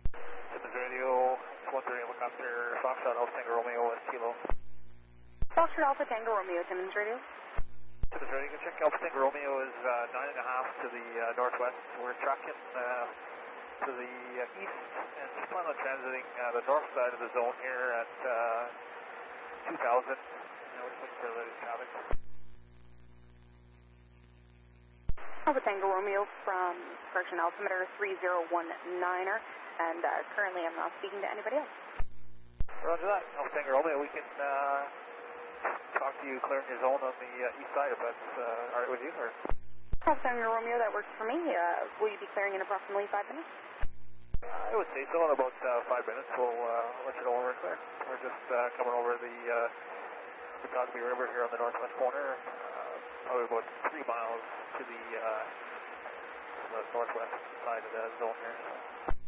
Simmons Radio, 130 helicopter, Foxtrot Alpha Tango Romeo, West Kilo. Foxtrot Alpha Tango Romeo, Simmons Radio. Simmons Radio, you can check Alpha Tango Romeo is 9.5 to the northwest. We're tracking to the east and just plan on transiting the north side of the zone here at 2000. We're looking for the latest traffic. Alpha Tango Romeo from correction altimeter 3019er, and currently I'm not speaking to anybody else. Roger that. Alpha Tango Romeo, we can talk to you clearing your zone on the east side if that's alright with you. Or? Alpha Tango Romeo, that works for me. Will you be clearing in approximately 5 minutes? I would say so. In about 5 minutes, we'll let you know when we're clear. We're just coming over the Putagami River here on the northwest corner, probably about 3 miles to the northwest side of the zone here. So.